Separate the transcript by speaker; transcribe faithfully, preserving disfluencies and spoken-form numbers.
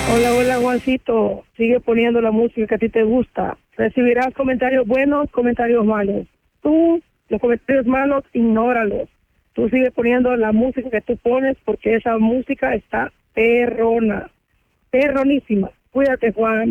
Speaker 1: Hola, hola, Juancito. Sigue poniendo la música que a ti te gusta. Recibirás comentarios buenos, comentarios malos. Tú, los comentarios malos, ignóralos. Tú sigue poniendo la música que tú pones porque esa música está perrona. Perronísima. Cuídate, Juan.